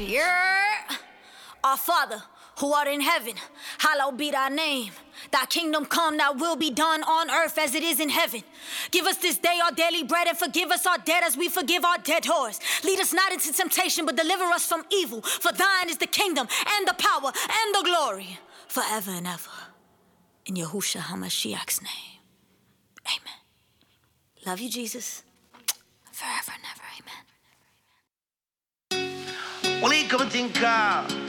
Yeah. Our Father, who art in heaven, hallowed be thy name. Thy kingdom come, thy will be done on earth as it is in heaven. Give us this day our daily bread and forgive us our debt as we forgive our debtors. Lead us not into temptation, but deliver us from evil. For thine is the kingdom and the power and the glory forever and ever. In Yahushua HaMashiach's name, amen. Love you, Jesus. Forever and ever, amen. Welcome to